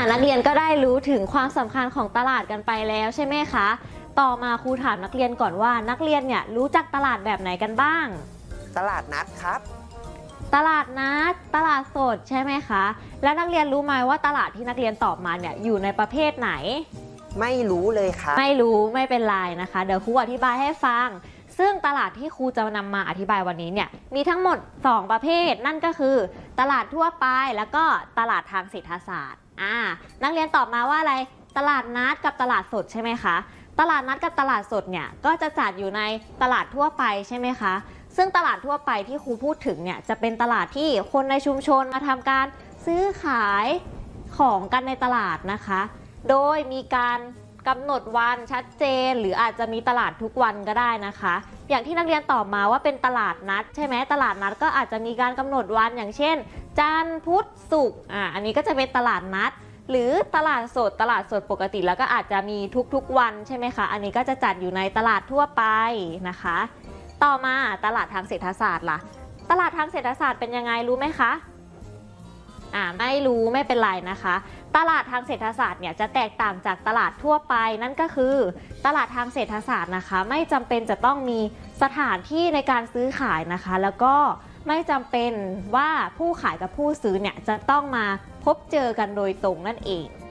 นักเรียนก็ได้รู้ถึงความสำคัญของตลาดกันไปแล้วใช่ไหมคะต่อมาครูถามนักเรียนก่อนว่านักเรียนเนี่ยรู้จักตลาดแบบไหนกันบ้างตลาดนัดครับตลาดนัดตลาดสดใช่ไหมคะแล้วนักเรียนรู้ไหมว่าตลาดที่นักเรียนตอบมาเนี่ยอยู่ในประเภทไหนไม่รู้เลยครับไม่รู้ไม่เป็นไรนะคะเดี๋ยวครูอธิบายให้ฟังซึ่งตลาดที่ครูจะนำมาอธิบายวันนี้เนี่ยมีทั้งหมด2ประเภทนั่นก็คือตลาดทั่วไปแล้วก็ตลาดทางเศรษฐศาสตร์นักเรียนตอบมาว่าอะไรตลาดนัดกับตลาดสดใช่ไหมคะตลาดนัดกับตลาดสดเนี่ยก็จะจัดอยู่ในตลาดทั่วไปใช่ไหมคะซึ่งตลาดทั่วไปที่ครูพูดถึงเนี่ยจะเป็นตลาดที่คนในชุมชนมาทำการซื้อขายของกันในตลาดนะคะโดยมีการกำหนดวันชัดเจนหรืออาจจะมีตลาดทุกวันก็ได้นะคะอย่างที่นักเรียนตอบมาว่าเป็นตลาดนัดใช่ไหมตลาดนัดก็อาจจะมีการกำหนดวันอย่างเช่นจันทร์พุธศุกร์อันนี้ก็จะเป็นตลาดนัดหรือตลาดสดปกติแล้วก็อาจจะมีทุกๆวันใช่ไหมคะอันนี้ก็จะจัดอยู่ในตลาดทั่วไปนะคะต่อมาตลาดทางเศรษฐศาสตร์ล่ะตลาดทางเศรษฐศาสตร์เป็นยังไงรู้ไหมคะไม่รู้ไม่เป็นไรนะคะตลาดทางเศรษฐศาสตร์เนี่ยจะแตกต่างจากตลาดทั่วไปนั่นก็คือตลาดทางเศรษฐศาสตร์นะคะไม่จำเป็นจะต้องมีสถานที่ในการซื้อขายนะคะแล้วก็ไม่จำเป็นว่าผู้ขายกับผู้ซื้อเนี่ยจะต้องมาพบเจอกันโดยตรงนั่นเอง